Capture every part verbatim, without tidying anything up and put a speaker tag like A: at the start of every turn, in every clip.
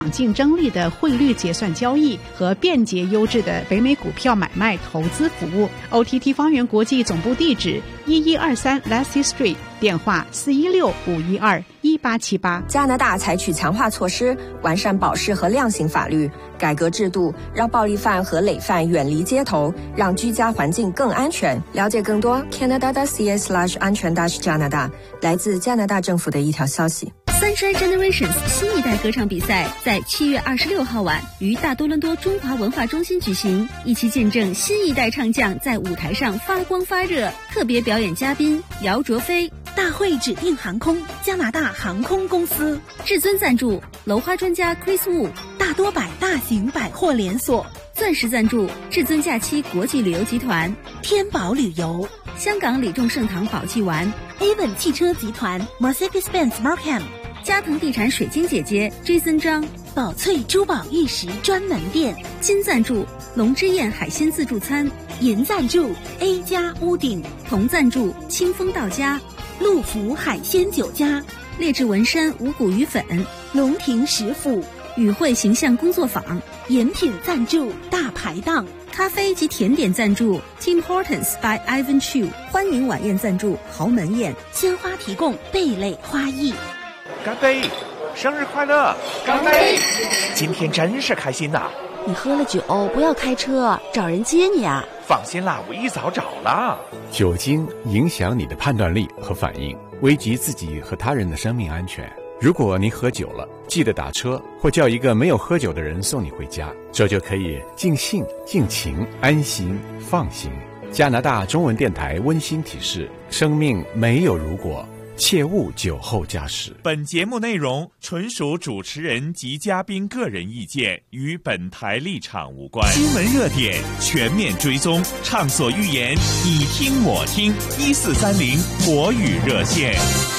A: 竞争力的汇率结算交易和便捷优质的北美股票买卖投资服务。 O T T 方圆国际总部地址一一二三 Lassie Street， 电话四一六五一二一八七八。
B: 加拿大采取强化措施，完善保释和量刑法律，改革制度，让暴力犯和累犯远离街头，让居家环境更安全。了解更多 Canada.ca slash 安全 加拿大，来自加拿大政府的一条消息。
C: Sunshine Generations 新一代歌唱比赛在七月二十六号晚于大多伦多中华文化中心举行，一起见证新一代唱将在舞台上发光发热。特别表演嘉宾姚卓飞，
D: 大会指定航空加拿大航空公司，
C: 至尊赞助楼花专家 Chris Wu，
D: 大多百大型百货连锁，
C: 钻石赞助至尊假期国际旅游集团，
D: 天宝旅游，
C: 香港李众盛堂宝济丸，
D: Avon 汽车集团 Mercedes-Benz Markham，
C: 嘉腾地产水晶姐姐 Jason 张，
D: 宝翠珠宝玉石专门店，
C: 金赞助龙之宴海鲜自助餐，
D: 银赞助 A 家屋顶，
C: 铜赞助清风到家，
D: 陆福海鲜酒家，
C: 劣质文山五谷鱼粉，
D: 龙庭食府，
C: 与会形象工作坊，
D: 饮品赞助大排档，
C: 咖啡及甜点赞助 Tim Hortons by Ivan Chu， 欢迎晚宴赞助豪门宴，
D: 鲜花提供蓓蕾花艺。
E: 干杯！生日快乐！
F: 干杯！
E: 今天真是开心呐！
F: 你喝了酒不要开车，找人接你啊！
E: 放心啦，我一早找了。
G: 酒精影响你的判断力和反应，危及自己和他人的生命安全。如果你喝酒了，记得打车或叫一个没有喝酒的人送你回家，这就可以尽兴、尽情、安心、放心。加拿大中文电台温馨提示：生命没有如果，切勿酒后驾驶。
H: 本节目内容纯属主持人及嘉宾个人意见，与本台立场无关。新闻热点全面追踪，畅所欲言，你听我听。一四三零国语热线。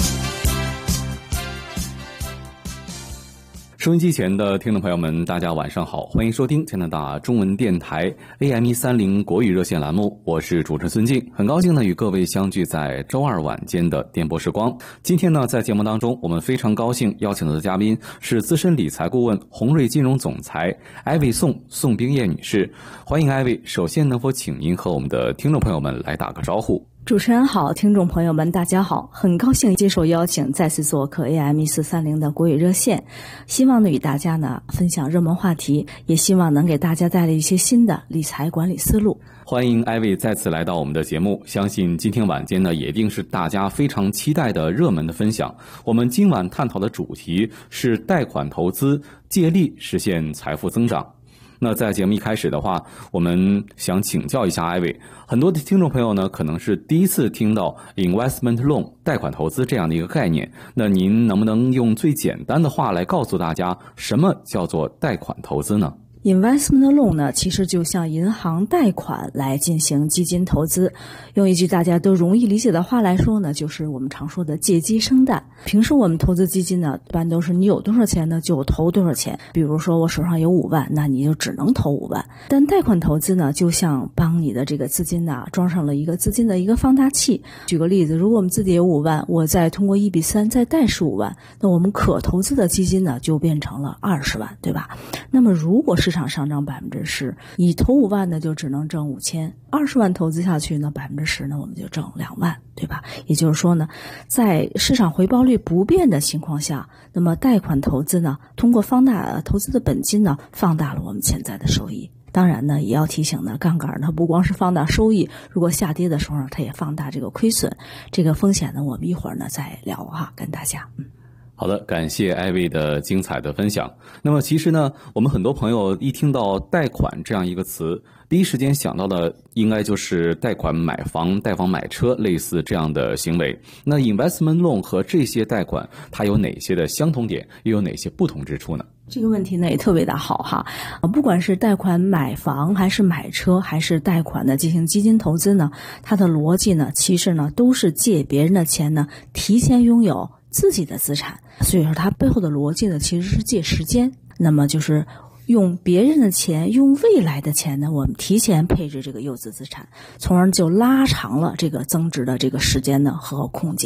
I: 收音机前的听众朋友们，大家晚上好，欢迎收听加拿大中文电台 A M 一三零国语热线栏目，我是主持人孙静，很高兴呢与各位相聚在周二晚间的电波时光。今天呢，在节目当中，我们非常高兴邀请到的嘉宾是资深理财顾问、宏瑞金融总裁艾薇宋宋冰叶女士，欢迎艾薇。首先，能否请您和我们的听众朋友们来打个招呼？
J: 主持人好，听众朋友们大家好，很高兴接受邀请再次做客 A M 一四三零的国语热线，希望呢与大家呢分享热门话题，也希望能给大家带来一些新的理财管理思路。
I: 欢迎艾薇再次来到我们的节目，相信今天晚间呢也一定是大家非常期待的热门的分享。我们今晚探讨的主题是贷款投资，借力实现财富增长。那在节目一开始的话，我们想请教一下艾薇，很多的听众朋友呢可能是第一次听到 investment loan 贷款投资这样的一个概念，那您能不能用最简单的话来告诉大家什么叫做贷款投资呢
J: ？Investment loan 呢，其实就像银行贷款来进行基金投资。用一句大家都容易理解的话来说呢，就是我们常说的借鸡生蛋。平时我们投资基金呢，一般都是你有多少钱呢，就投多少钱。比如说我手上有五万，那你就只能投五万。但贷款投资呢，就像帮你的这个资金呢，装上了一个资金的一个放大器。举个例子，如果我们自己有五万，我再通过一比三再贷十五万，那我们可投资的基金呢，就变成了二十万，对吧？那么如果是市场上涨百分之十，你投五万呢就只能挣五千，二十万投资下去呢，百分之十呢我们就挣两万，对吧？也就是说呢，在市场回报率不变的情况下，那么贷款投资呢，通过放大投资的本金呢，放大了我们潜在的收益。当然呢，也要提醒呢，杠杆呢不光是放大收益，如果下跌的时候呢，它也放大这个亏损，这个风险呢，我们一会儿呢再聊哈，跟大家。嗯。
I: 好的，感谢艾薇的精彩的分享。那么其实呢，我们很多朋友一听到贷款这样一个词，第一时间想到的应该就是贷款买房、贷房买车类似这样的行为。那 investment loan 和这些贷款它有哪些的相同点，又有哪些不同之处呢？
J: 这个问题呢也特别的好哈，不管是贷款买房还是买车，还是贷款的进行基金投资呢，它的逻辑呢其实呢都是借别人的钱呢，提前拥有自己的资产。所以说它背后的逻辑呢其实是借时间，那么就是用别人的钱，用未来的钱呢，我们提前配置这个优质资产，从而就拉长了这个增值的这个时间呢和空间。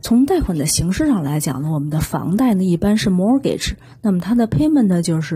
J: 从贷款的形式上来讲呢，我们的房贷呢一般是 mortgage， 那么它的 payment 呢就是